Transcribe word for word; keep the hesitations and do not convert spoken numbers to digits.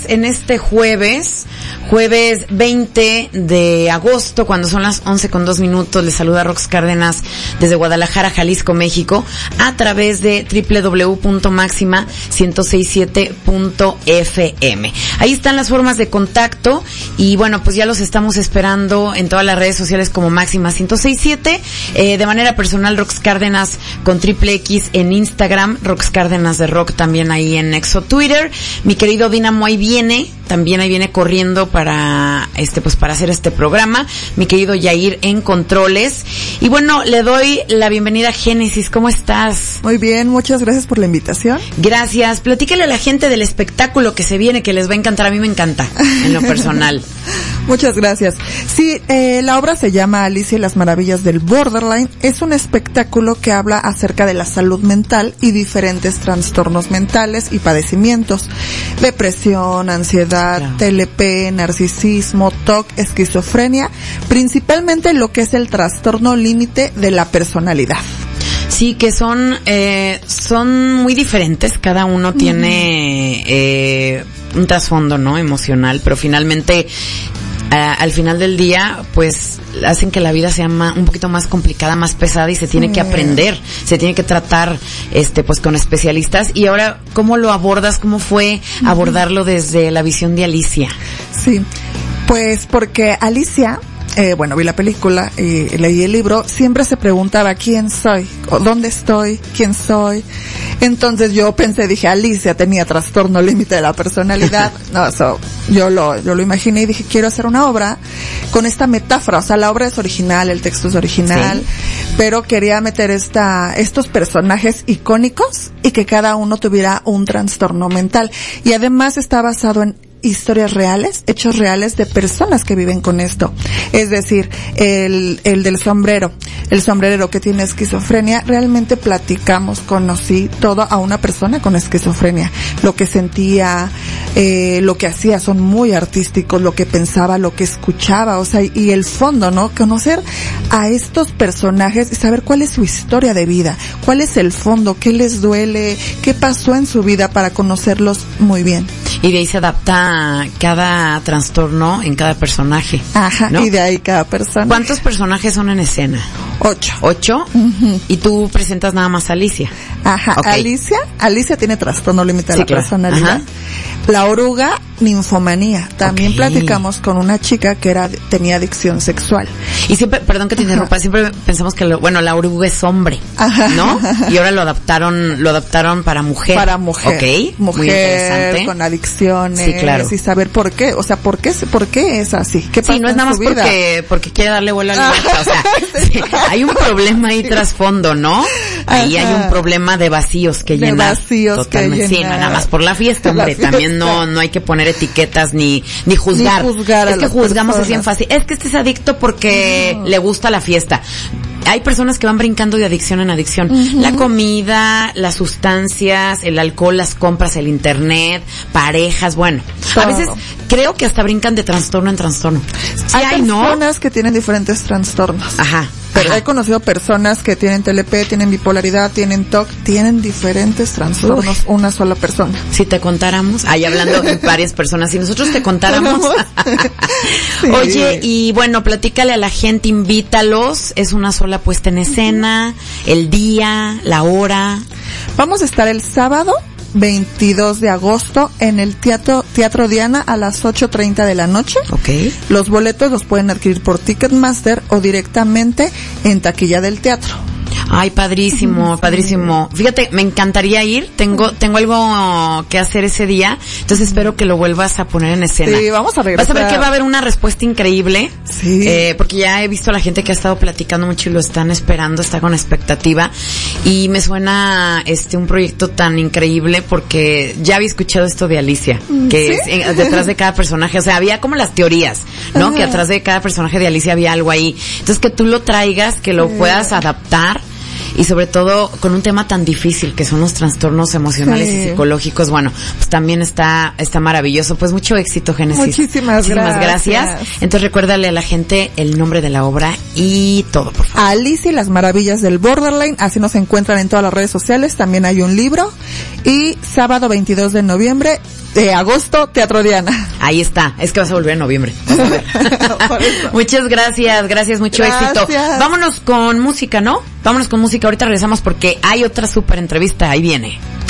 en este jueves, jueves veinte de agosto, cuando son las once con dos minutos. Les saluda Rox Cárdenas desde Guadalajara, Jalisco, México, a través de doble u doble u doble u punto máxima ciento sesenta y siete punto efe eme. Ahí están las formas de contacto y bueno, pues ya los estamos esperando en todas las redes sociales como Máxima ciento sesenta y siete. Eh, de manera personal, Rox Cárdenas con triple X en Instagram, Rox Cárdenas de Rock también ahí en Exo Twitter. Mi querido Dinamo ahí viene, también ahí viene corriendo para este pues para hacer este programa. Mi querido Yair en controles. Y bueno, le doy la bienvenida a Génesis. ¿Cómo estás? Muy bien, muchas gracias por la invitación. Gracias. Platícale a la gente del espectáculo que se viene, que les va a encantar. A mí me encanta, en lo personal. Muchas gracias. Sí, eh, la obra se llama Alicia y las maravillas del borderline. Es un espectáculo que habla acerca de la salud mental y diferentes trastornos mentales y padecimientos. Depresión, ansiedad, claro. T L P, narcisismo, T O C, esquizofrenia. Principalmente lo que es el trastorno límite de la personalidad. Sí, que son eh, son muy diferentes, cada uno tiene eh, un trasfondo, ¿no?, emocional, pero finalmente Uh, al final del día, pues, hacen que la vida sea más, un poquito más complicada, más pesada, y se tiene sí. que aprender, se tiene que tratar, este, pues, con especialistas. Y ahora, ¿cómo lo abordas? ¿Cómo fue uh-huh. abordarlo desde la visión de Alicia? Sí, pues, porque Alicia, eh, bueno, vi la película y leí el libro, siempre se preguntaba quién soy, dónde estoy, quién soy. Entonces yo pensé, dije, Alicia tenía trastorno límite de la personalidad. No, eso, yo lo, yo lo imaginé y dije, quiero hacer una obra con esta metáfora. O sea, la obra es original, el texto es original, sí. pero quería meter esta, estos personajes icónicos y que cada uno tuviera un trastorno mental. Y además está basado en historias reales, hechos reales de personas que viven con esto. Es decir, el, el del sombrero, el sombrerero que tiene esquizofrenia, realmente platicamos, conocí todo a una persona con esquizofrenia. Lo que sentía, eh, lo que hacía, son muy artísticos, lo que pensaba, lo que escuchaba, o sea, y el fondo, ¿no? Conocer a estos personajes y saber cuál es su historia de vida, cuál es el fondo, qué les duele, qué pasó en su vida para conocerlos muy bien. Y de ahí se adapta cada trastorno en cada personaje. Ajá, ¿no? Y de ahí cada persona. ¿Cuántos personajes son en escena? Ocho. ¿Ocho? Uh-huh. ¿Y tú presentas nada más a Alicia? Ajá, okay. Alicia, Alicia tiene trastorno límite de sí, la claro. personalidad. Ajá. La oruga, ninfomanía. También okay. platicamos con una chica que era tenía adicción sexual. Y siempre, perdón que te interrumpa, siempre pensamos que lo, bueno, la oruga es hombre, Ajá. ¿no? Y ahora lo adaptaron, lo adaptaron para mujer. Para mujer. Okay. Mujer, muy interesante. Con adicciones. Sí, claro. Y saber por qué, o sea, por qué, por qué es así. ¿Qué pasa sí, no es nada más porque, porque quiere darle vuelo a la libertad. O sea, sí, hay un problema ahí trasfondo, ¿no? Ahí Ajá. hay un problema de vacíos que de llenar. Vacíos totalmente. que sí, llenar. Nada más por la fiesta, hombre. La fiesta. También no, no hay que poner etiquetas ni, ni juzgar. Ni juzgar es que juzgamos personas. así en fácil. Es que este es adicto porque no. le gusta la fiesta. Hay personas que van brincando de adicción en adicción. Uh-huh. La comida, las sustancias, el alcohol, las compras, el internet, parejas, bueno. Todo. A veces creo que hasta brincan de trastorno en trastorno. Sí, hay, hay personas ¿no? que tienen diferentes trastornos. Ajá. Pero Ajá. he conocido personas que tienen T L P, tienen bipolaridad, tienen T O C, tienen diferentes trastornos, Uy. una sola persona. Si te contáramos, ahí hablando de varias personas, si nosotros te contáramos. sí. Oye, y bueno, platícale a la gente, invítalos, es una sola puesta en escena, el día, la hora. Vamos a estar el sábado veintidós de agosto en el Teatro Teatro Diana a las ocho treinta de la noche. Okay. Los boletos los pueden adquirir por Ticketmaster o directamente en taquilla del teatro. Ay, padrísimo, padrísimo. Fíjate, me encantaría ir. Tengo tengo algo que hacer ese día, entonces espero que lo vuelvas a poner en escena. Sí, vamos a regresar. Vas a ver que va a haber una respuesta increíble. Sí. Eh, porque ya he visto a la gente que ha estado platicando mucho y lo están esperando, está con expectativa. Y me suena este un proyecto tan increíble porque ya había escuchado esto de Alicia, que ¿sí? es en, detrás de cada personaje. O sea, había como las teorías, ¿no? Ajá. Que atrás de cada personaje de Alicia había algo ahí. Entonces que tú lo traigas, que lo sí. puedas adaptar. Y sobre todo con un tema tan difícil que son los trastornos emocionales sí. y psicológicos, bueno, pues también está está maravilloso. Pues mucho éxito, Génesis. Muchísimas, Muchísimas gracias. gracias. Entonces recuérdale a la gente el nombre de la obra y todo, por favor. Alicia y las maravillas del borderline, así nos encuentran en todas las redes sociales. También hay un libro Y sábado veintidós de noviembre, de agosto, Teatro Diana. Ahí está, es que vas a volver en noviembre. Vas a ver. Muchas gracias, gracias, mucho gracias. éxito. Vámonos con música, ¿no? Vámonos con música, ahorita regresamos porque hay otra súper entrevista, ahí viene.